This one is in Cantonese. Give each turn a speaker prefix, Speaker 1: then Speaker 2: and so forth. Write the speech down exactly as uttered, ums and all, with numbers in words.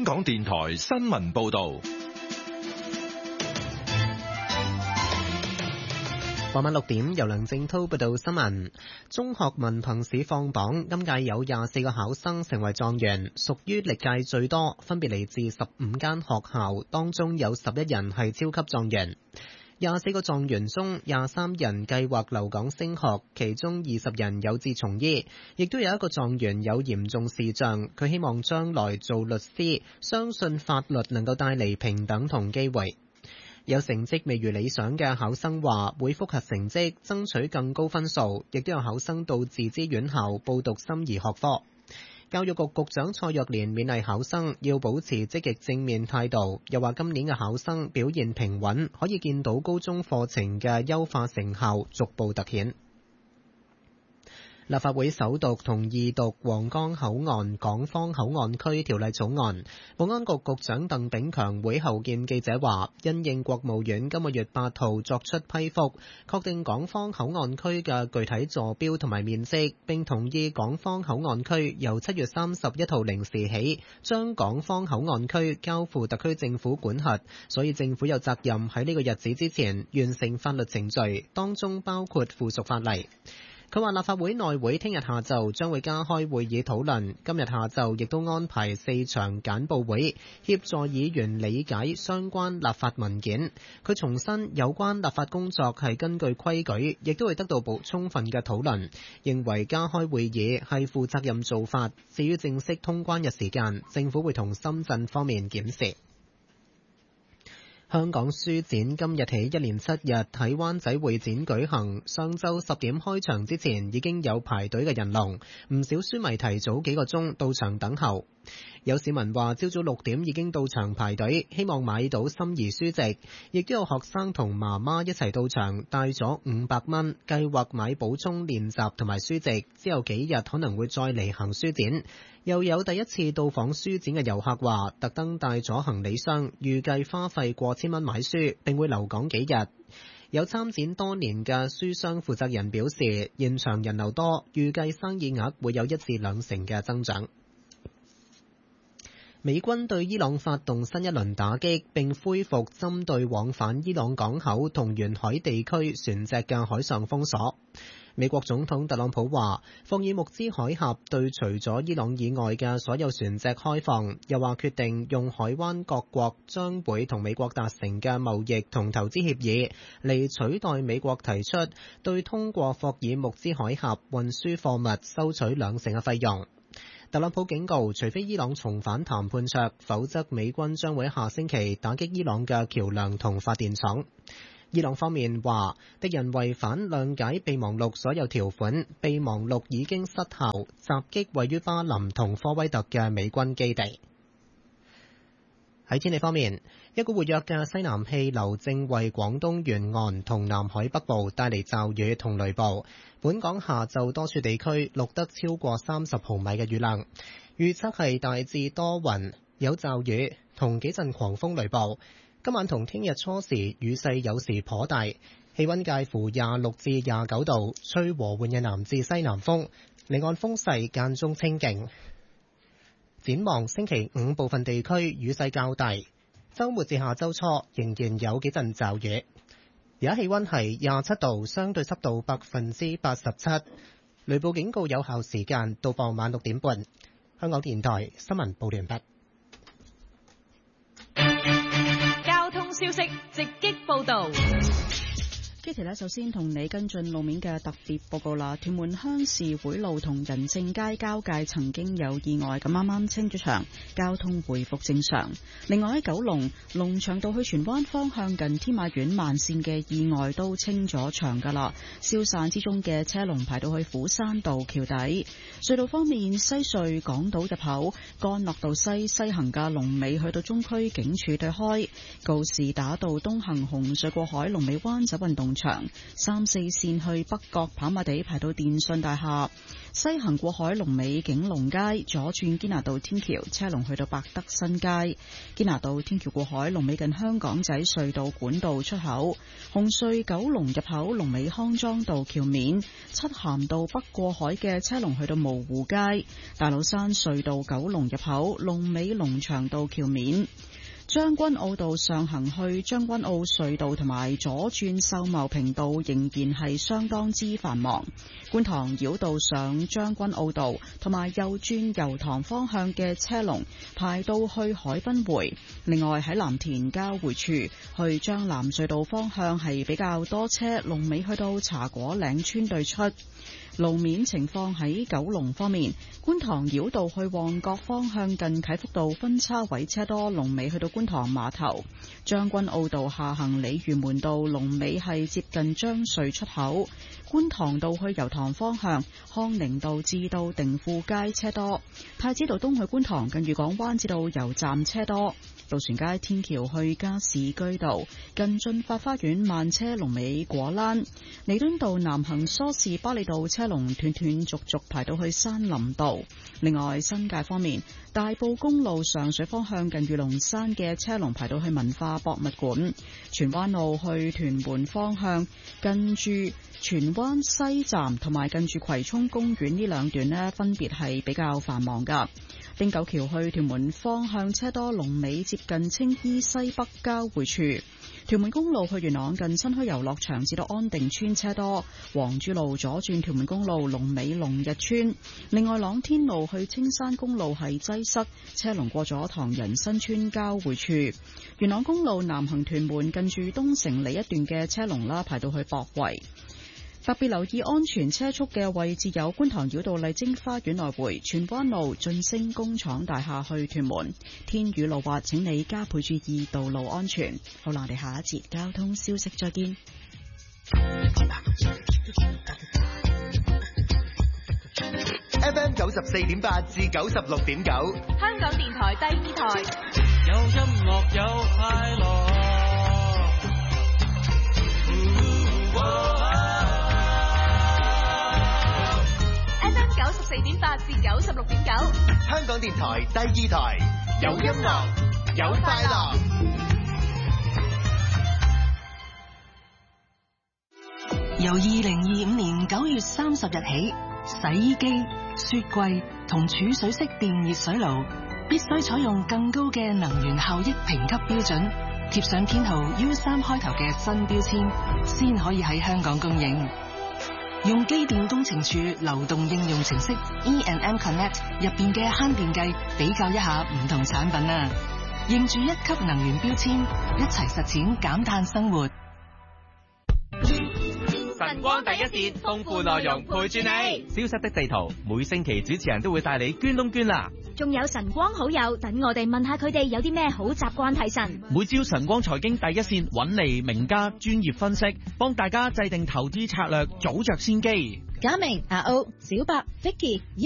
Speaker 1: 港電台新聞報道。
Speaker 2: 傍晚六點，由梁正濤報道新聞。中學文憑試放榜，今屆有廿四個考生成為狀元，屬於歷屆最多，分別嚟自十五間學校，當中有十一人係超級狀元。廿四個狀元中，廿三人計劃留港升學，其中二十人有志從醫，亦都有一個狀元有嚴重視障，佢希望將來做律師，相信法律能夠帶嚟平等同機會。有成績未如理想嘅考生話會複核成績，爭取更高分數，亦都有考生到自資院校報讀心儀學科。教育局局長蔡若蓮勉勵考生要保持積極正面態度，又話今年嘅考生表現平穩，可以見到高中課程嘅優化成效逐步凸顯。立法會首讀同二讀皇崗口岸港方口岸區條例草案，保安局局長鄧炳強會後見記者話，因應國務院今個月八號作出批覆，確定港方口岸區嘅具體坐標同埋面積，並同意港方口岸區由七月三十一號零時起將港方口岸區交付特區政府管轄，所以政府有責任喺呢個日子之前完成法律程序，當中包括附屬法例。佢話立法會內會聽日下晝將會加開會議討論，今日下晝亦都安排四場簡報會，協助議員理解相關立法文件。佢重申有關立法工作係根據規矩，亦都會得到補充分嘅討論，認為加開會議係負責任做法。至於正式通關嘅時間，政府會同深圳方面檢視。香港書展今日起一連七日喺灣仔會展舉行，上晝十點開場之前已經有排隊嘅人龍，唔少書迷提早幾個鐘到場等候。有市民話朝早六點已經到場排隊，希望買到心儀書籍，亦都有學生同媽媽一齊到場，帶咗五百蚊，計劃買補充練習同埋書籍，之後幾日可能會再嚟行書展。又有第一次到訪書展嘅遊客話，特登帶咗行李箱，預計花費過千蚊買書，並會留港幾日。有參展多年嘅書商負責人表示，現場人流多，預計生意額會有一至兩成嘅增長。美軍對伊朗發動新一輪打擊，並恢復針對往返伊朗港口同沿海地區船隻嘅海上封鎖。美國總統特朗普話，霍爾木茲海峽對除咗伊朗以外嘅所有船隻開放，又話決定用海灣各國將會同美國達成嘅貿易同投資協議嚟取代美國提出對通過霍爾木茲海峽運輸貨物收取兩成嘅費用。特朗普警告，除非伊朗重返談判桌，否則美軍將會下星期打擊伊朗嘅橋梁同發電廠。伊朗方面話，敵人違反諒解備忘錄所有條款，備忘錄已經失效，襲擊位於巴林同科威特嘅美軍基地。喺天氣方面，一股活躍嘅西南氣流正為廣東沿岸同南海北部帶嚟驟雨同雷暴。本港下晝多處地區錄得超過三十毫米嘅雨量，預測係大致多雲，有驟雨同幾陣狂風雷暴。今晚同聽日初時雨勢有時頗大，氣溫介乎廿六至廿九度，吹和緩嘅南至西南風，離岸風勢間中清勁。展望星期五部分地區雨勢較大，週末至下週初仍然有幾陣驟雨。而家氣溫係廿七度，相對濕度百分之八十七，雷暴警告有效時間到傍晚六點半。香港電台新聞報完畢。
Speaker 3: 交通消息直擊報道。
Speaker 4: Kitty 咧，首先同你跟進路面嘅特別報告啦。屯門鄉事會路同仁政街交界曾經有意外，咁啱啱清咗場，交通回復正常。另外喺九龍龍翔道去荃灣方向近天馬苑慢線嘅意外都清咗場噶啦，消散之中嘅車龍排到去虎山道橋底。隧道方面，西隧港島入口干諾道西西行嘅龍尾去到中區警署對開，告士打道東行紅隧過海龍尾灣仔運動場，三四線去北角跑馬地排到電訊大廈，西行過海龍尾景隆街，左轉堅拿道天橋車龍去到百德新街，堅拿道天橋過海龍尾近香港仔隧道管道出口，紅隧九龍入口龍尾康莊道橋面，漆咸道北過海嘅車龍去到蕪湖街，大老山隧道九龍入口龍尾龍翔道橋面。將軍澳道上行去將軍澳隧道同埋左轉秀茂坪道仍然係相當之繁忙，觀塘繞道上將軍澳道同埋右轉油塘方向嘅車龍排到去海濱匯，另外喺藍田交匯處去將藍隧道方向係比較多車，龍尾去到茶果嶺村對出。路面情況喺九龍方面，觀塘繞道去旺角方向近啟福道分叉位車多，龍尾去到觀塘碼頭。將軍澳道下行鯉魚門道龍尾係接近將隧出口。觀塘道去油塘方向，康寧道至到定富街車多。太子道東去觀塘近裕港灣至到油站車多。渡船街天橋去加士居道近駿發花園慢車龍尾果欄。彌敦道南行梳士巴利道車龍斷斷續續排到去山林道。另外新界方面，大埔公路上水方向近御龍山嘅車龍排到去文化博物館。荃灣路去屯門方向近住荃灣西站同埋近住葵涌公園呢兩段呢，分別係比較繁忙噶。汀九橋去屯門方向車多，龍尾接近青衣西北交匯處。屯門公路去元朗近新墟遊樂場至到安定村車多。黃珠路左轉屯門公路龍尾龍日村。另外朗天路去青山公路係擠塞，車龍過咗唐人新村交匯處。元朗公路南行屯門近住東城里一段嘅車龍啦，排到去博圍。特別留意安全車速嘅位置有觀塘繞道麗晶花園來回、荃灣路晉升工廠大廈去屯門。天雨路滑，請你加倍注意道路安全。好啦，我哋下一節交通消息再見。
Speaker 5: F M 九十四點八至九十六點九，
Speaker 3: 香港電台第二台。
Speaker 6: 有音樂有快樂。
Speaker 3: 九十四點八至九十六點九，
Speaker 5: 香港電台第二台，有音樂有快樂。
Speaker 7: 由二零二五年九月三十日起，洗衣機、雪櫃同儲水式電熱水爐必須採用更高嘅能源效益評級標準，貼上編號 U 三開頭嘅新標籤，先可以喺香港供應。用機電工程署流動應用程式 E and M Connect 入邊嘅慳電計比較一下唔同產品啊，認住一級能源標籤，一齊實踐減碳生活。
Speaker 8: 晨光第一線，豐富內容陪住你。消失的地圖，每星期主持人都會帶你捐窿捐罅。
Speaker 9: 仲有晨光好友，等我哋問下佢哋有啲咩好習慣提神。
Speaker 10: 每朝晨光財經第一線揾嚟名家專業分析，幫大家制定投資策略，早着先機。
Speaker 11: 賈明、阿歐、小白、Vicky。